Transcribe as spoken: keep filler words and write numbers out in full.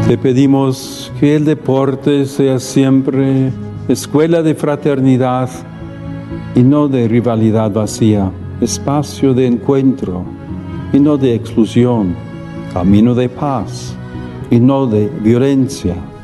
Le pedimos que el deporte sea siempre escuela de fraternidad y no de rivalidad vacía, espacio de encuentro y no de exclusión, camino de paz y no de violencia.